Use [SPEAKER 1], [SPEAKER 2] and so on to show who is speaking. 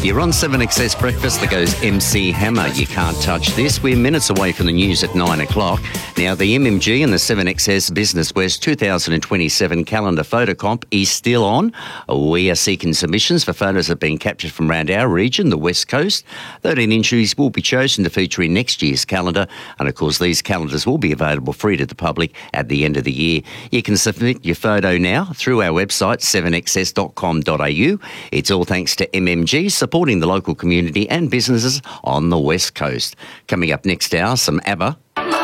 [SPEAKER 1] You're on 7XS Breakfast. That goes MC Hammer. You can't touch this. We're minutes away from the news at 9 o'clock. Now, the MMG and the 7XS Business West 2027 calendar photo comp is still on. We are seeking submissions for photos that have been captured from around our region, the West Coast. 13 entries will be chosen to feature in next year's calendar. And, of course, these calendars will be available free to the public at the end of the year. You can submit your photo now through our website, 7xs.com.au. It's all thanks to MMG, supporting the local community and businesses on the West Coast. Coming up next hour, some ABBA.